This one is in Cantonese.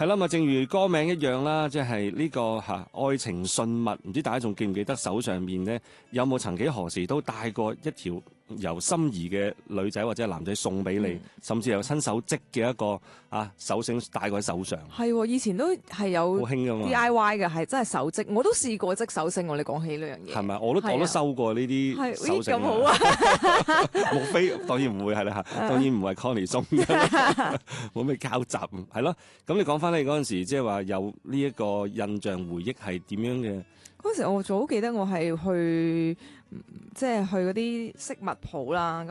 係啦，咪正如歌名一樣啦，即係呢個愛情信物，唔知大家仲記唔記得手上面呢，有冇曾幾何時都帶過一條由心儀嘅女仔或者男仔送俾你，甚至有親手織嘅一個手繩戴過喺手上。 係，以前都係有好興噶嘛 DIY 嘅，係真係手織，我都試過織手繩喎。你講起呢樣嘢， 係咪？我都收過呢啲手繩。 咁好啊！ 莫非當然唔會係啦，當然唔係 Connie 送嘅，冇咩交集，係咯。咁你講翻你嗰陣時，即係話有呢一個印象回憶係點樣嘅？ 嗰時我早記得我係去即係去嗰啲飾物鋪啦。